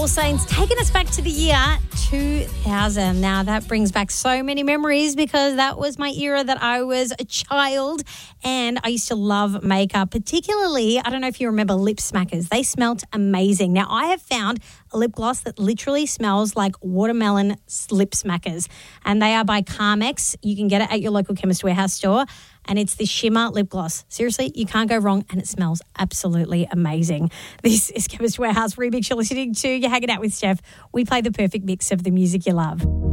All Saints, taking us back to the year 2000. Now, that brings back so many memories because that was my era that I was a child and I used to love makeup, particularly, I don't know if you remember Lip Smackers. They smelled amazing. Now, I have found a lip gloss that literally smells like watermelon lip smackers, and they are by Carmex. You can get it at your local Chemist Warehouse store, and it's the shimmer lip gloss. Seriously, you can't go wrong, and it smells absolutely amazing. This is Chemist Warehouse Remix. You're listening to You're Hanging Out with Steph. We play the perfect mix of the music you love.